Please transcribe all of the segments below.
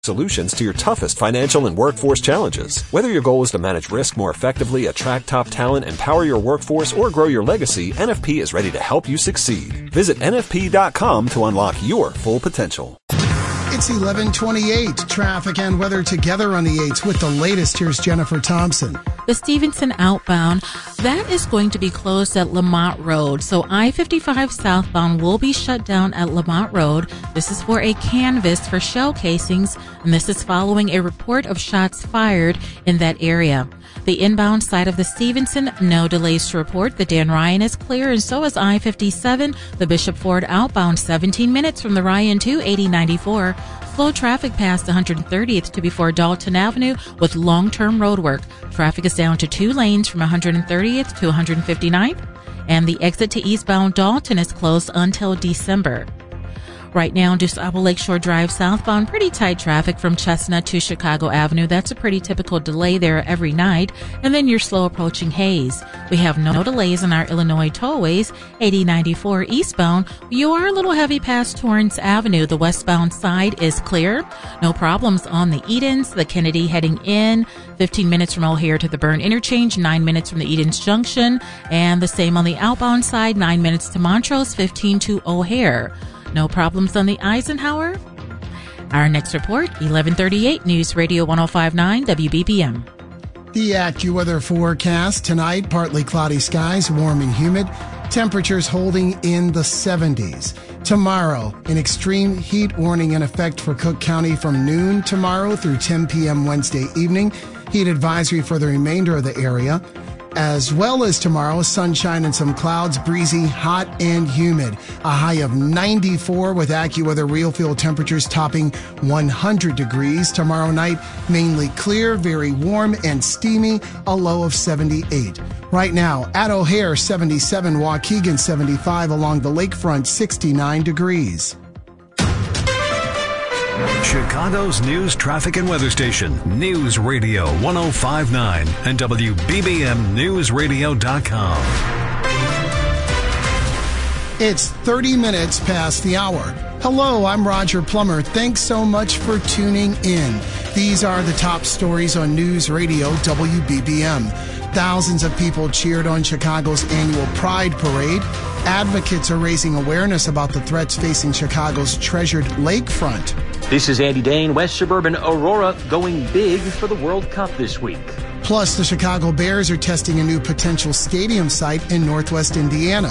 Solutions to your toughest financial and workforce challenges. Whether your goal is to manage risk more effectively, attract top talent, empower your workforce, or grow your legacy, NFP is ready to help you succeed. Visit NFP.com to unlock your full potential. It's 11:28. Traffic and weather together on the 8s with the latest. Here's Jennifer Thompson. The Stevenson outbound, that is going to be closed at Lamont Road. So I-55 southbound will be shut down at Lamont Road. This is for a canvas for shell casings, and this is following a report of shots fired in that area. The inbound side of the Stevenson, no delays to report. The Dan Ryan is clear, and so is I-57. The Bishop Ford outbound, 17 minutes from the Ryan to 8094. Slow traffic past 130th to before Dalton Avenue with long-term road work. Traffic is down to 2 lanes from 130th to 159th, and the exit to eastbound Dalton is closed until December. Right now, DuSable Lakeshore Drive southbound, pretty tight traffic from Chestnut to Chicago Avenue. That's a pretty typical delay there every night. And then you're slow approaching Hayes. We have no delays on our Illinois tollways. 8094 eastbound, you are a little heavy past Torrance Avenue. The westbound side is clear. No problems on the Edens, the Kennedy heading in. 15 minutes from O'Hare to the Byrne interchange, 9 minutes from the Edens Junction. And the same on the outbound side, 9 minutes to Montrose, 15 to O'Hare. No problems on the Eisenhower. Our next report, 1138 News Radio 105.9 WBBM. The AccuWeather forecast tonight, partly cloudy skies, warm and humid. Temperatures holding in the 70s. Tomorrow, an extreme heat warning in effect for Cook County from noon tomorrow through 10 p.m. Wednesday evening. Heat advisory for the remainder of the area. As well as tomorrow, sunshine and some clouds, breezy, hot, and humid. A high of 94 with AccuWeather real field temperatures topping 100 degrees. Tomorrow night, mainly clear, very warm and steamy, a low of 78. Right now, at O'Hare, 77, Waukegan, 75, along the lakefront, 69 degrees. Chicago's news, traffic, and weather station. News Radio 105.9 and WBBMNewsRadio.com. It's 30 minutes past the hour. Hello, I'm Roger Plummer. Thanks so much for tuning in. These are the top stories on News Radio WBBM. Thousands of people cheered on Chicago's annual Pride Parade. Advocates are raising awareness about the threats facing Chicago's treasured lakefront. This is Andy Dane. West Suburban Aurora going big for the World Cup this week. Plus, the Chicago Bears are testing a new potential stadium site in Northwest Indiana.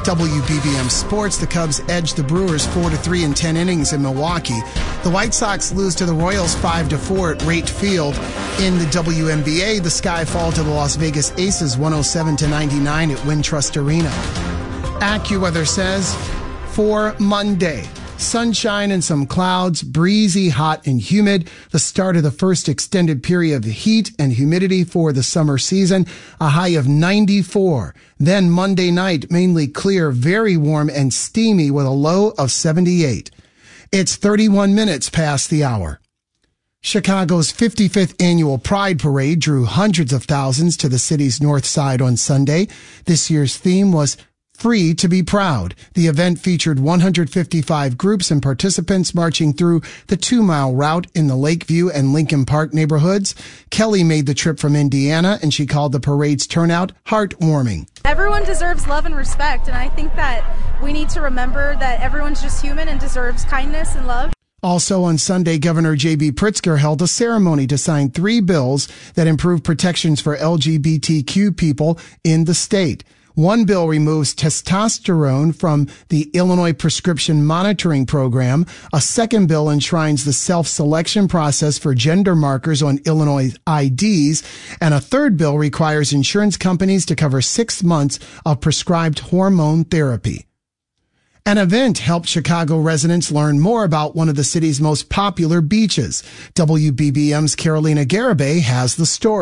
WBBM Sports, the Cubs edged the Brewers 4-3 in 10 innings in Milwaukee. The White Sox lose to the Royals 5-4 at Rate Field. In the WNBA, the Sky fall to the Las Vegas Aces 107-99 at Wintrust Arena. AccuWeather says, for Monday, sunshine and some clouds, breezy, hot, and humid. The start of the first extended period of heat and humidity for the summer season. A high of 94. Then Monday night, mainly clear, very warm and steamy with a low of 78. It's 31 minutes past the hour. Chicago's 55th annual Pride Parade drew hundreds of thousands to the city's north side on Sunday. This year's theme was Free to be Proud. The event featured 155 groups and participants marching through the 2-mile route in the Lakeview and Lincoln Park neighborhoods. Kelly made the trip from Indiana, and she called the parade's turnout heartwarming. Everyone deserves love and respect, and I think that we need to remember that everyone's just human and deserves kindness and love. Also on Sunday, Governor J.B. Pritzker held a ceremony to sign 3 bills that improve protections for LGBTQ people in the state. One bill removes testosterone from the Illinois Prescription Monitoring Program. A second bill enshrines the self-selection process for gender markers on Illinois IDs. And a third bill requires insurance companies to cover 6 months of prescribed hormone therapy. An event helped Chicago residents learn more about one of the city's most popular beaches. WBBM's Carolina Garibay has the story.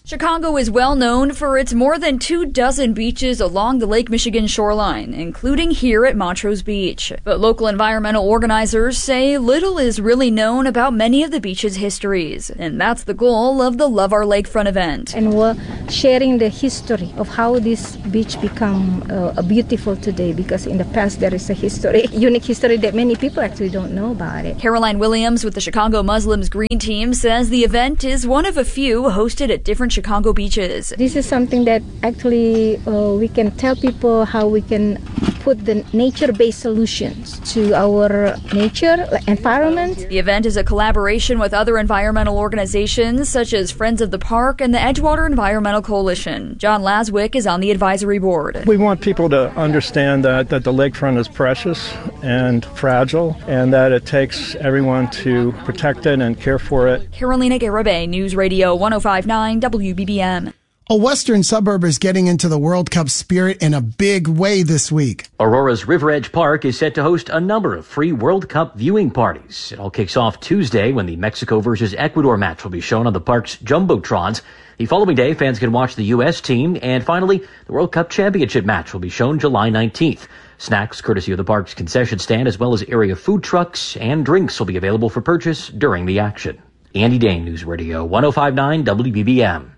Chicago is well known for its more than 24 beaches along the Lake Michigan shoreline, including here at Montrose Beach. But local environmental organizers say little is really known about many of the beach's histories, and that's the goal of the Love Our Lakefront event. And we're sharing the history of how this beach become beautiful today, because in the past there is a history, unique history that many people actually don't know about it. Caroline Williams with the Chicago Muslims Green Team says the event is one of a few hosted at different Chicago beaches. This is something that actually we can tell people how we can put the nature-based solutions to our nature environment. The event is a collaboration with other environmental organizations such as Friends of the Park and the Edgewater Environmental Coalition. John Laswick is on the advisory board. We want people to understand that the lakefront is precious and fragile, and that it takes everyone to protect it and care for it. Carolina Garibay, News Radio 105.9 WBBM. A western suburb is getting into the World Cup spirit in a big way this week. Aurora's River Edge Park is set to host a number of free World Cup viewing parties. It all kicks off Tuesday when the Mexico versus Ecuador match will be shown on the park's Jumbotrons. The following day, fans can watch the U.S. team. And finally, the World Cup Championship match will be shown July 19th. Snacks, courtesy of the park's concession stand, as well as area food trucks and drinks will be available for purchase during the action. Andy Dane, News Radio 105.9 WBBM.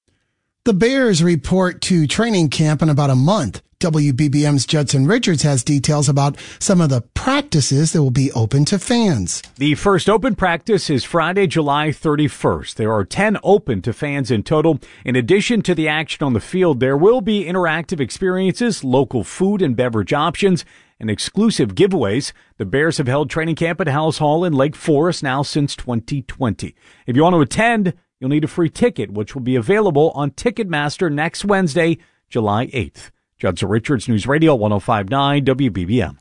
The Bears report to training camp in about a month. WBBM's Judson Richards has details about some of the practices that will be open to fans. The first open practice is Friday, July 31st. There are 10 open to fans in total. In addition to the action on the field, there will be interactive experiences, local food and beverage options, and exclusive giveaways. The Bears have held training camp at House Hall in Lake Forest now since 2020. If you want to attend, you'll need a free ticket, which will be available on Ticketmaster next Wednesday, July 8th. Judson Richards, News Radio 105.9 WBBM.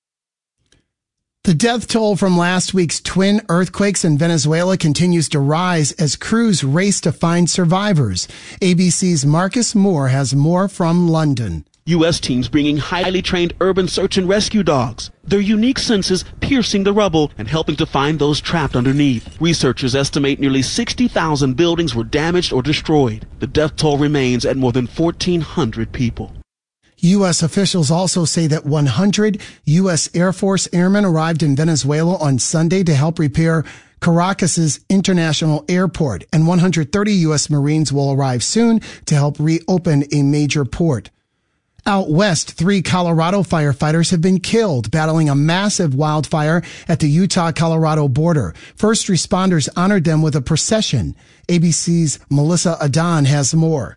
The death toll from last week's twin earthquakes in Venezuela continues to rise as crews race to find survivors. ABC's Marcus Moore has more from London. U.S. teams bringing highly trained urban search and rescue dogs. Their unique senses piercing the rubble and helping to find those trapped underneath. Researchers estimate nearly 60,000 buildings were damaged or destroyed. The death toll remains at more than 1,400 people. U.S. officials also say that 100 U.S. Air Force airmen arrived in Venezuela on Sunday to help repair Caracas's international airport, and 130 U.S. Marines will arrive soon to help reopen a major port. Out west, 3 Colorado firefighters have been killed battling a massive wildfire at the Utah-Colorado border. First responders honored them with a procession. ABC's Melissa Adan has more.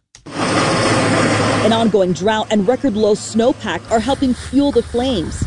An ongoing drought and record low snowpack are helping fuel the flames.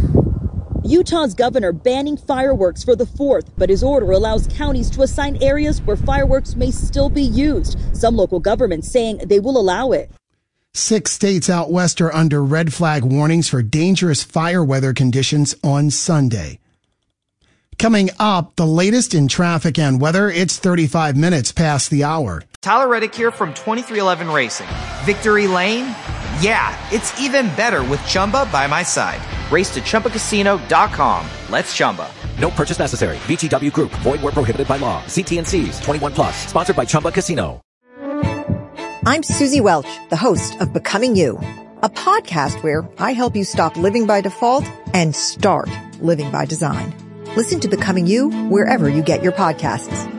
Utah's governor banning fireworks for the 4th, but his order allows counties to assign areas where fireworks may still be used. Some local governments saying they will allow it. 6 states out west are under red flag warnings for dangerous fire weather conditions on Sunday. Coming up, the latest in traffic and weather. It's 35 minutes past the hour. Tyler Reddick here from 2311 Racing. Victory Lane? Yeah, it's even better with Chumba by my side. Race to ChumbaCasino.com. Let's Chumba. No purchase necessary. VGW Group. Void where prohibited by law. See T&Cs. 21 plus. Sponsored by Chumba Casino. I'm Susie Welch, the host of Becoming You, a podcast where I help you stop living by default and start living by design. Listen to Becoming You wherever you get your podcasts.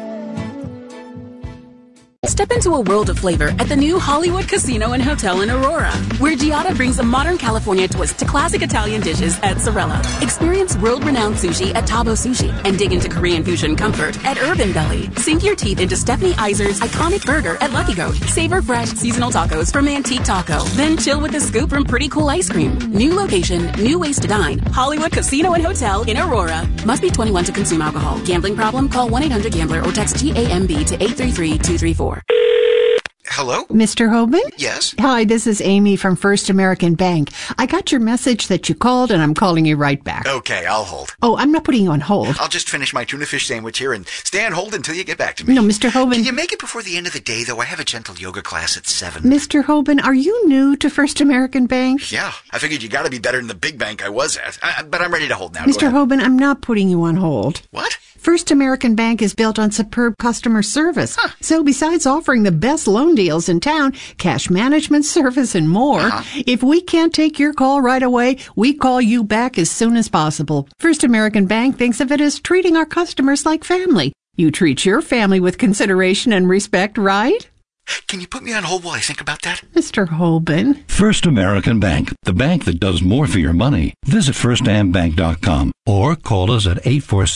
Step into a world of flavor at the new Hollywood Casino and Hotel in Aurora, where Giada brings a modern California twist to classic Italian dishes at Sorella. Experience world-renowned sushi at Tabo Sushi and dig into Korean fusion comfort at Urban Belly. Sink your teeth into Stephanie Iser's iconic burger at Lucky Goat. Savor fresh seasonal tacos from Antique Taco. Then chill with a scoop from Pretty Cool Ice Cream. New location, new ways to dine. Hollywood Casino and Hotel in Aurora. Must be 21 to consume alcohol. Gambling problem? Call 1-800-GAMBLER or text GAMB to 833-234. Hello? Mr. Hoban? Yes? Hi, this is Amy from First American Bank. I got your message that you called, and I'm calling you right back. Okay, I'll hold. Oh, I'm not putting you on hold. I'll just finish my tuna fish sandwich here and stay on hold until you get back to me. No, Mr. Hoban. Can you make it before the end of the day, though? I have a gentle yoga class at 7. Mr. Hoban, are you new to First American Bank? Yeah, I figured you gotta be better than the big bank I was at. But I'm ready to hold now. Mr. Hoban, I'm not putting you on hold. What? First American Bank is built on superb customer service. So besides offering the best loan deals in town, cash management service, and more, if we can't take your call right away, we call you back as soon as possible. First American Bank thinks of it as treating our customers like family. You treat your family with consideration and respect, right? Can you put me on hold while I think about that? Mr. Holben. First American Bank, the bank that does more for your money. Visit firstambank.com or call us at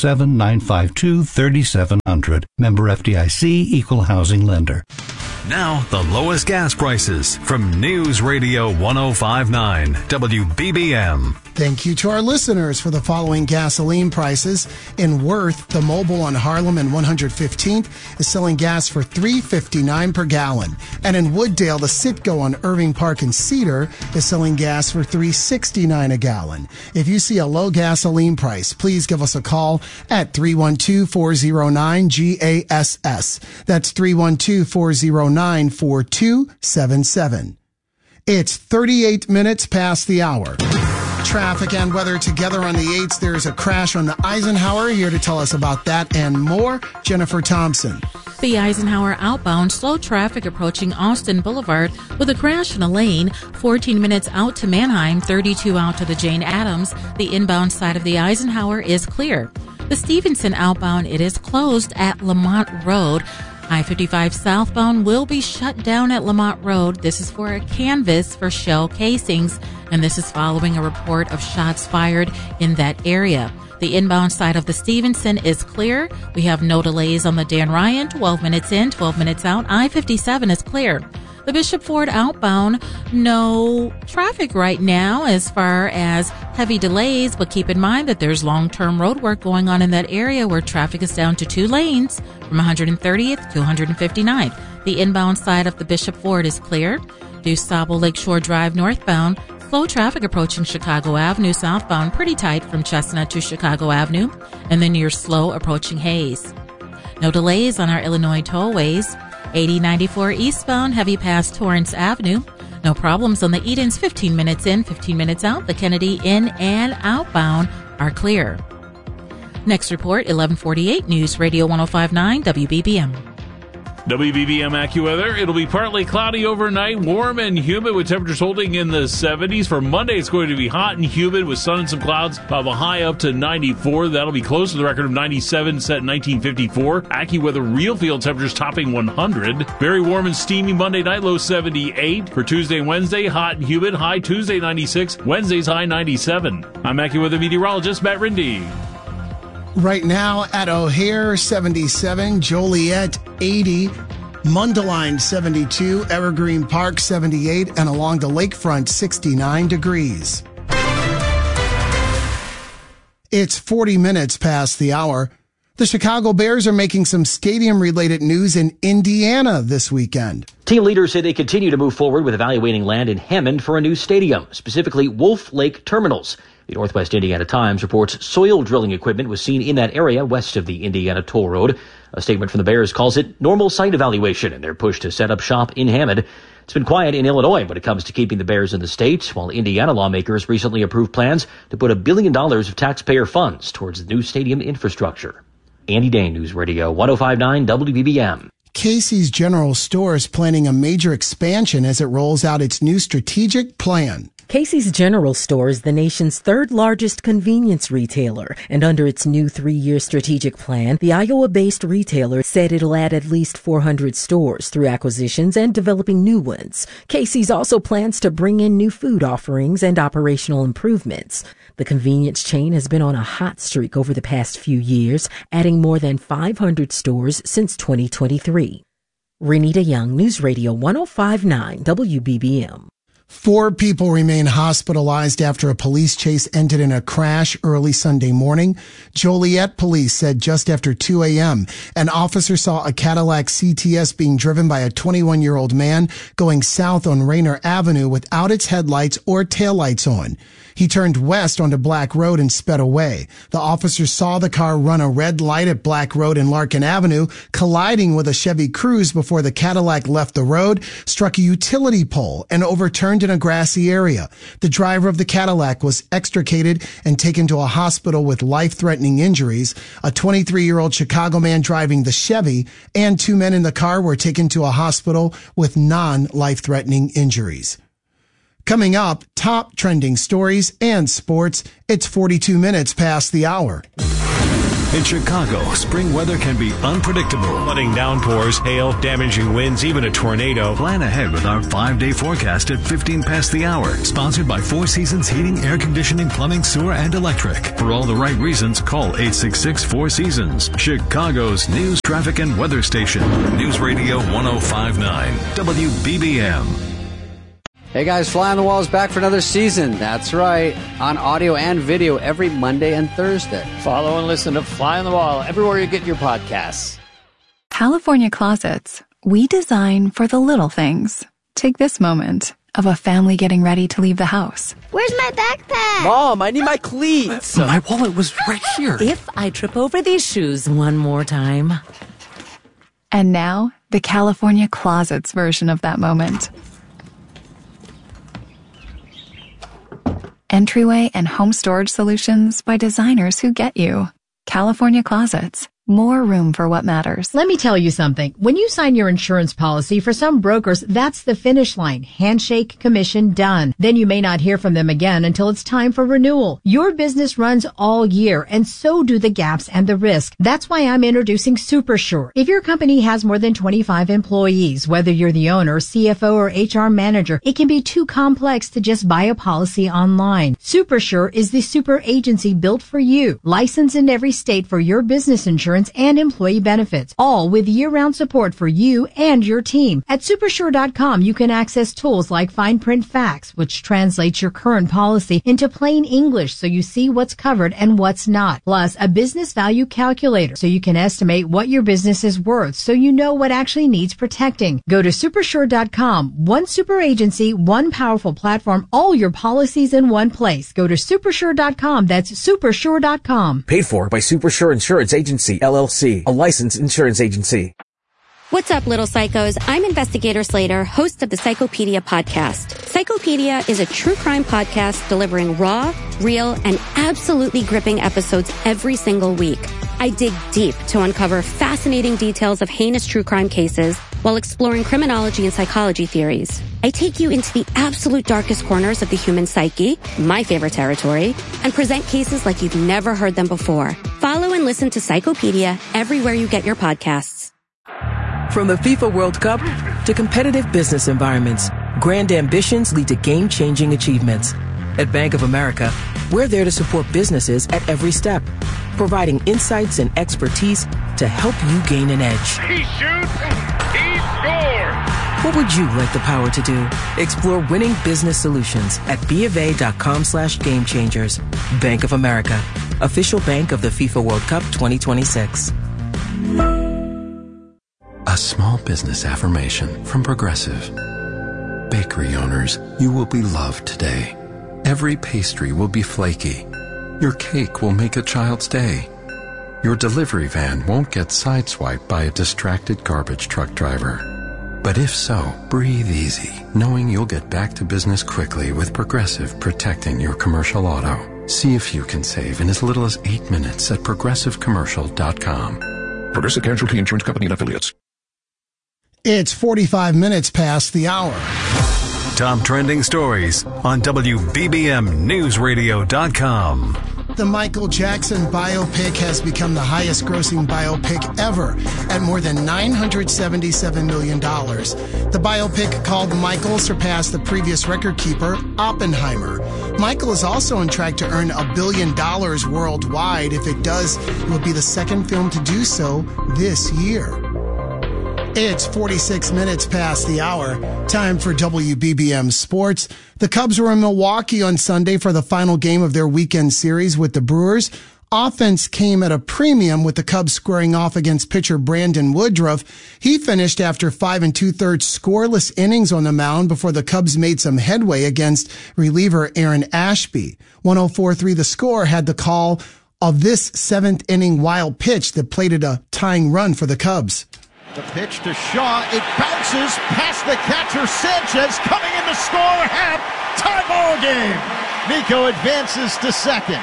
847-952-3700. Member FDIC, Equal Housing Lender. Now, the lowest gas prices from News Radio 1059 WBBM. Thank you to our listeners for the following gasoline prices. In Worth, the Mobil on Harlem and 115th is selling gas for $3.59 per gallon. And in Wooddale, the Citgo on Irving Park and Cedar is selling gas for $3.69 a gallon. If you see a low gasoline price, please give us a call at 312-409-GASS. That's 312-409-4277. It's 38 minutes past the hour. Traffic and weather together on the 8s. There's a crash on the Eisenhower. Here to tell us about that and more, Jennifer Thompson. The Eisenhower outbound, slow traffic approaching Austin Boulevard with a crash in a lane, 14 minutes out to Manheim, 32 out to the Jane Addams. The inbound side of the Eisenhower is clear. The Stevenson outbound, it is closed at Lamont Road. I-55 southbound will be shut down at Lamont Road. This is for a canvas for shell casings, and this is following a report of shots fired in that area. The inbound side of the Stevenson is clear. We have no delays on the Dan Ryan, 12 minutes in, 12 minutes out. I-57 is clear. The Bishop Ford outbound, no traffic right now as far as heavy delays, but keep in mind that there's long-term road work going on in that area where traffic is down to 2 lanes from 130th to 159th. The inbound side of the Bishop Ford is clear. DuSable Lakeshore Drive northbound, slow traffic approaching Chicago Avenue southbound, pretty tight from Chestnut to Chicago Avenue, and then you're slow approaching Hayes. No delays on our Illinois tollways. 8094 eastbound, heavy past Torrance Avenue. No problems on the Edens, 15 minutes in, 15 minutes out. The Kennedy in and outbound are clear. Next report, 1148 News Radio 1059 WBBM. WBBM AccuWeather. It'll be partly cloudy overnight, warm and humid with temperatures holding in the 70s. For Monday, it's going to be hot and humid with sun and some clouds, of a high up to 94. That'll be close to the record of 97 set in 1954. AccuWeather real field temperatures topping 100. Very warm and steamy Monday night, low 78. For Tuesday and Wednesday, hot and humid, high Tuesday 96, Wednesday's high 97. I'm AccuWeather meteorologist Matt Rindy. Right now at O'Hare, 77, Joliet, 80, Mundelein, 72, Evergreen Park, 78, and along the lakefront, 69 degrees. It's 40 minutes past the hour. The Chicago Bears are making some stadium-related news in Indiana this weekend. Team leaders say they continue to move forward with evaluating land in Hammond for a new stadium, specifically Wolf Lake Terminals. The Northwest Indiana Times reports soil drilling equipment was seen in that area west of the Indiana Toll Road. A statement from the Bears calls it normal site evaluation in their push to set up shop in Hammond. It's been quiet in Illinois when it comes to keeping the Bears in the state, while Indiana lawmakers recently approved plans to put $1 billion of taxpayer funds towards the new stadium infrastructure. Andy Dane, News Radio 1059 WBBM. Casey's General Store is planning a major expansion as it rolls out its new strategic plan. Casey's General Store is the nation's third largest convenience retailer, and under its new 3-year strategic plan, the Iowa-based retailer said it'll add at least 400 stores through acquisitions and developing new ones. Casey's also plans to bring in new food offerings and operational improvements. The convenience chain has been on a hot streak over the past few years, adding more than 500 stores since 2023. Renita Young, News Radio 1059 WBBM. 4 people remain hospitalized after a police chase ended in a crash early Sunday morning. Joliet police said just after 2 a.m., an officer saw a Cadillac CTS being driven by a 21-year-old man going south on Rainer Avenue without its headlights or taillights on. He turned west onto Black Road and sped away. The officers saw the car run a red light at Black Road and Larkin Avenue, colliding with a Chevy Cruze before the Cadillac left the road, struck a utility pole, and overturned in a grassy area. The driver of the Cadillac was extricated and taken to a hospital with life-threatening injuries. A 23-year-old Chicago man driving the Chevy and 2 men in the car were taken to a hospital with non-life-threatening injuries. Coming up, top trending stories and sports. It's 42 minutes past the hour. In Chicago, spring weather can be unpredictable. Flooding, downpours, hail, damaging winds, even a tornado. Plan ahead with our 5-day forecast at 15 past the hour. Sponsored by Four Seasons Heating, Air Conditioning, Plumbing, Sewer, and Electric. For all the right reasons, call 866-4Seasons. Chicago's news, traffic, and weather station. News Radio 105.9 WBBM. Hey guys, Fly on the Wall is back for another season. That's right, on audio and video every Monday and Thursday. Follow and listen to Fly on the Wall everywhere you get your podcasts. California Closets. We design for the little things. Take this moment of a family getting ready to leave the house. Where's my backpack? Mom, I need my cleats. My wallet was right here. If I trip over these shoes one more time. And now, the California Closets version of that moment. Entryway and home storage solutions by designers who get you. California Closets. More room for what matters. Let me tell you something. When you sign your insurance policy, for some brokers, that's the finish line. Handshake, commission, done. Then you may not hear from them again until it's time for renewal. Your business runs all year, and so do the gaps and the risk. That's why I'm introducing SuperSure. If your company has more than 25 employees, whether you're the owner, CFO, or HR manager, it can be too complex to just buy a policy online. SuperSure is the super agency built for you. Licensed in every state for your business insurance and employee benefits, all with year-round support for you and your team. At Supersure.com, you can access tools like Fine Print Facts, which translates your current policy into plain English so you see what's covered and what's not. Plus, a business value calculator so you can estimate what your business is worth so you know what actually needs protecting. Go to Supersure.com. One super agency, one powerful platform, all your policies in one place. Go to Supersure.com. That's Supersure.com. Paid for by Supersure Insurance Agency, LLC, a licensed insurance agency. What's up, little psychos? I'm Investigator Slater, host of the Psychopedia podcast. Psychopedia is a true crime podcast delivering raw, real, and absolutely gripping episodes every single week. I dig deep to uncover fascinating details of heinous true crime cases while exploring criminology and psychology theories. I take you into the absolute darkest corners of the human psyche, my favorite territory, and present cases like you've never heard them before. Follow and listen to Psychopedia everywhere you get your podcasts. From the FIFA World Cup to competitive business environments, grand ambitions lead to game-changing achievements. At Bank of America, we're there to support businesses at every step, providing insights and expertise to help you gain an edge. He shoots, he scores! What would you like the power to do? Explore winning business solutions at BofA.com/gamechangers. Bank of America, official bank of the FIFA World Cup 2026. A small business affirmation from Progressive. Bakery owners, you will be loved today. Every pastry will be flaky. Your cake will make a child's day. Your delivery van won't get sideswiped by a distracted garbage truck driver. But if so, breathe easy, knowing you'll get back to business quickly with Progressive protecting your commercial auto. See if you can save in as little as 8 minutes at progressivecommercial.com. Progressive Casualty Insurance Company and Affiliates. It's 45 minutes past the hour. Top trending stories on WBBMNewsRadio.com. The Michael Jackson biopic has become the highest grossing biopic ever at more than $977 million. The biopic called Michael surpassed the previous record keeper, Oppenheimer. Michael is on track to earn $1 billion worldwide. If it does, it will be the second film to do so this year. It's 46 minutes past the hour. Time for WBBM Sports. The Cubs were in Milwaukee on Sunday for the final game of their weekend series with the Brewers. offense came at a premium with the Cubs squaring off against pitcher Brandon Woodruff. He finished after 5 2/3 scoreless innings on the mound before the Cubs made some headway against reliever Aaron Ashby. 104-3 the score had the call of this 7th inning wild pitch that plated a tying run for the Cubs. The pitch to Shaw. It bounces past the catcher Sanchez, coming in to score a half-time ball game. Nico advances to second.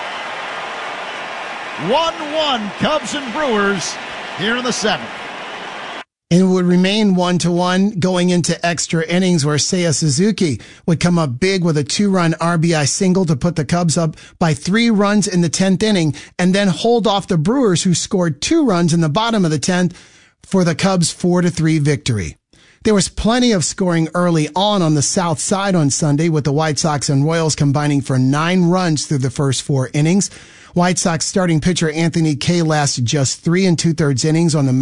1-1 Cubs and Brewers here in the 7th. And it would remain 1-1 going into extra innings where Seiya Suzuki would come up big with a 2-run RBI single to put the Cubs up by 3 runs in the 10th inning and then hold off the Brewers, who scored 2 runs in the bottom of the 10th for the Cubs' 4-3 victory. There was plenty of scoring early on the south side on Sunday, with the White Sox and Royals combining for 9 runs through the first 4 innings. White Sox starting pitcher Anthony Kay lasted just 3 2/3 innings on the